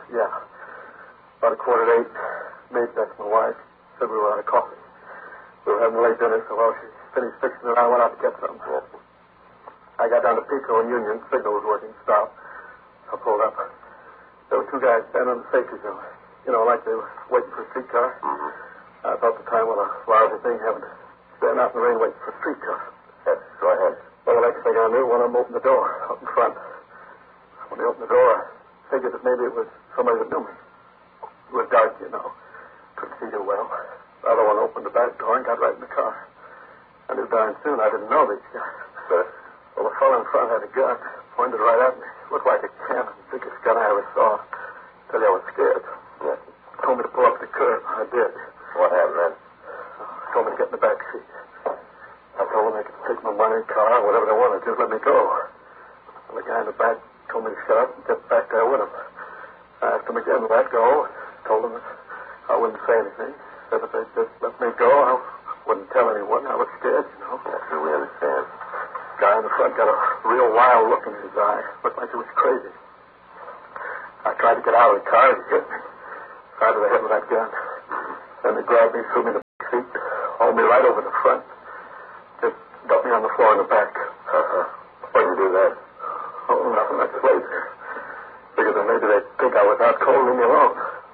Yeah. About 7:45. Maid, that's my wife, said we were out of coffee. We were having late dinner, so while she finished fixing it, I went out to get some. Yeah. I got down to Pico and Union. Signal was working. Stop. I pulled up. There were two guys standing on the safety zone. You know, like they were waiting for a streetcar. Mm-hmm. I thought at the time, what a lousy thing having to stand out in the rain waiting for a streetcar. Yes, go ahead. Well, the next thing I knew, one of them opened the door up in front. When he opened the door, I figured that maybe it was somebody that knew me. It was dark, you know. Couldn't see too well. The other one opened the back door and got right in the car. I knew darn soon I didn't know these guys. Sir? Well, the fellow in front had a gun, pointed right at me. Looked like a cannon, biggest gun I ever saw. Tell you I was scared. Yes. Told me to pull up the curb. I did. What happened then? Told me to get in the back seat. I told them they could take my money, car, whatever they wanted. Just let me go. And the guy in the back told me to shut up and get back there with him. I asked him again to let go. Told him that I wouldn't say anything. Said if they'd just let me go, I wouldn't tell anyone. I was scared, you know. Yes, sir, we understand. The guy in the front got a real wild look in his eye. Looked like he was crazy. I tried to get out of the car. He hit me. Side of the head with that gun. Then they grabbed me, threw me in the back seat, hauled me right over the front. Just dumped me on the floor in the back. Why did you do that? Oh, nothing. That's later. Figured that maybe they'd think I was out cold and leave me alone.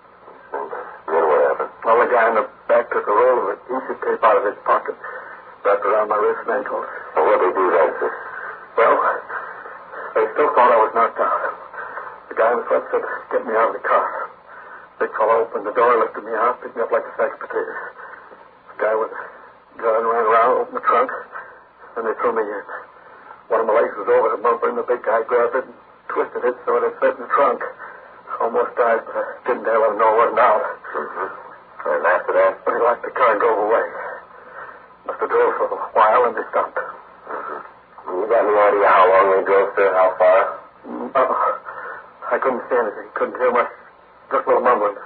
Then what happened? Well, the guy in the back took a roll of adhesive tape out of his pocket, wrapped around my wrist and ankles. Well, what did they do then, sir? Well, they still thought I was knocked out. The guy in the front said, get me out of the car. Big fellow opened the door, lifted me out, picked me up like a sack of potatoes. The guy with the gun ran around, opened the trunk, and they threw me in. One of my legs was over the bumper, and the big guy grabbed it and twisted it so it fit in the trunk. Almost died, but I didn't dare let him know it wasn't out. Mm-hmm. And after that? But he locked the car and drove away. Must have drove for a while, and they stopped. Mm-hmm. You got any idea how long they drove, sir? How far? No. I couldn't see anything. Couldn't hear much. Just a little mumbling.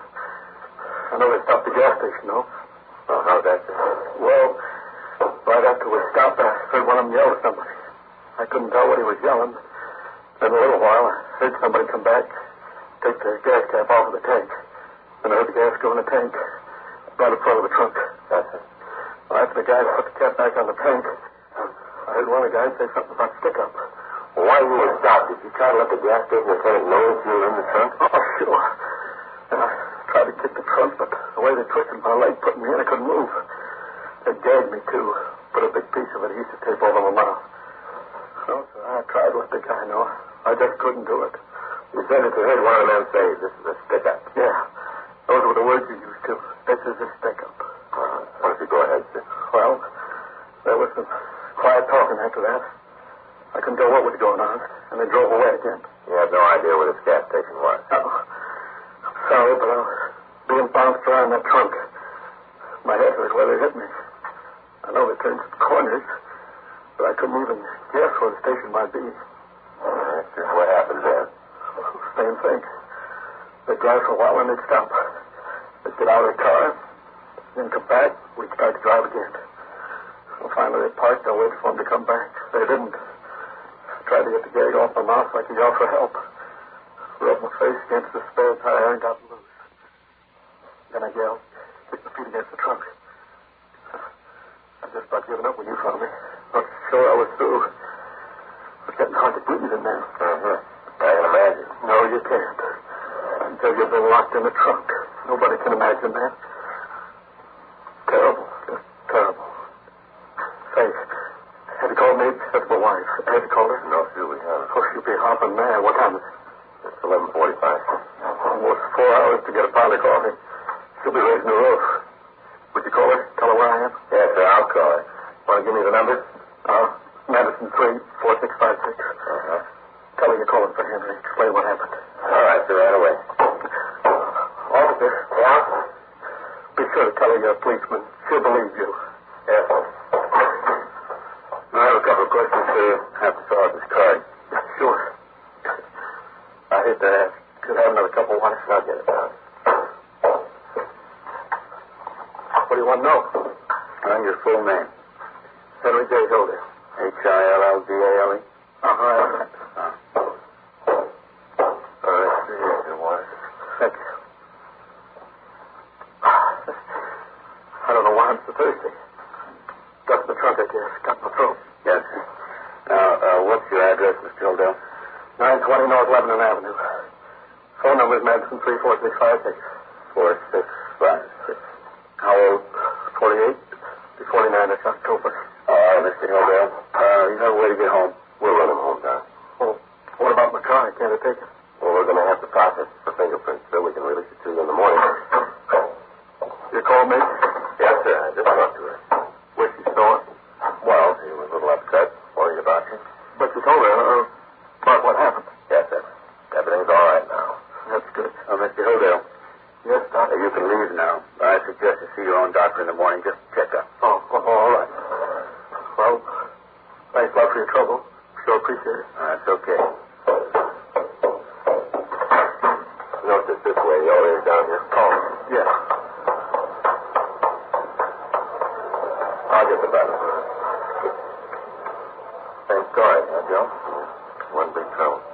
I know they stopped the gas station, though. Oh, how'd that go? Well, right after we stopped, I heard one of them yell at somebody. I couldn't tell what he was yelling. Then a little while, I heard somebody come back, take the gas cap off of the tank. Then I heard the gas go in the tank, right in front of the trunk. That's it. Well, after the guy put the cap back on the tank, I heard one of the guys say something about stick-up. Well, why didn't you stop? Did you try to let the gas station attendant know if you were in the trunk? Oh, sure. And I tried to kick the trunk, but the way they twisted my leg, putting me in, I couldn't move. They gagged me, too. Put a big piece of adhesive tape over my mouth. So I tried to let the guy know. I just couldn't do it. You said that you heard one of them say, this is a stick-up. Yeah. Those were the words you used, too. This is a stick-up. Why don't you go ahead, sir? Well, there was some quiet talking after that. I couldn't tell what was going on, and they drove away again. You had no idea where this gas station was? No. I'm sorry, but I was being bounced around that trunk. My head was where they hit me. I know they turned some corners, but I couldn't even guess where the station might be. Yes, sir. What happened then? Same thing. They'd drive for a while and they'd stop. They'd get out of the car, then come back, we'd start to drive again. Well, finally they parked, I waited for them to come back. They didn't. I tried to get the gag off my mouth so I could yell for help. Rubbed my face against the spare tire and got loose. Then I yelled, kicked my feet against the trunk. I just about given up when you found me. Not sure I was through. It was getting hard to breathe in there. Mm-hmm. I can imagine. No, you can't. Until you've been locked in the trunk. Nobody can imagine that. Terrible. Just terrible. Say, have you called me? That's my wife. Have you called her? No, sir, we haven't. Oh, she'll be hopping mad. What time is it? It's 11:45. Almost 4 hours to get a pound of coffee. She'll be raising the roof. Would you call her? Tell her where I am? Yes, sir, I'll call her. Want to give me the number? Madison 3-4656. Uh-huh. Tell her you're calling for Henry. Explain what happened. All right, sir, right away. Officer. Yeah? Be sure to tell her you're a policeman. She'll believe you. Yes, sir. I have a couple of questions for you after Sergeant's card. Sure. I hate to ask. Could I have another cup of water? I'll get it down. What do you want to know? And your full name? Henry J. Hildale. Hildale? Uh-huh. Let's see here, water. Thank Lebanon Avenue. Phone number is Madison 34656. 4656. How old? 48. The 49 is October. All right, Mr. Hilldale. You have a way to get home. We'll run him home, Doc. Well, what about my car? Can't I take it? Well, we're going to have to process it for fingerprints, so we can release it to you in the morning. You called me? Yes, sir. I just talked to her. Where's she store? Well, she was a little upset. Worried about you. But you told her about what happened. Yes, sir. Everything's all right now. That's good. Mr. Hilldale. Yes, Doc. You can leave now. I suggest you see your own doctor in the morning. Just check up. Oh, all right. Well, thanks a lot for your trouble. Sure appreciate it. That's okay. Note this way. The elevator's down here. Oh, yeah. I'll get the battle. Same story, huh, Joe? One big trouble.